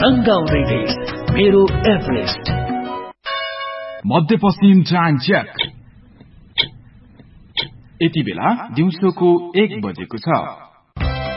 रंगाउँदै देश मेरो एभरेस्ट। मध्यपश्चिम time check. यति बेला दिउँसोको 1 बजेको छ।